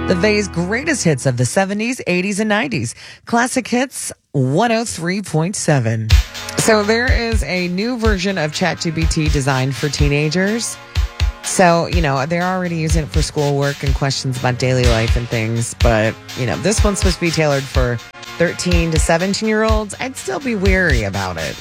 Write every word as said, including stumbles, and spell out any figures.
The V's greatest hits of the seventies, eighties, and nineties. Classic Hits one oh three point seven. So there is a new version of ChatGPT designed for teenagers. So, you know, they're already using it for schoolwork and questions about daily life and things. But, you know, this one's supposed to be tailored for thirteen to seventeen-year-olds. I'd still be wary about it.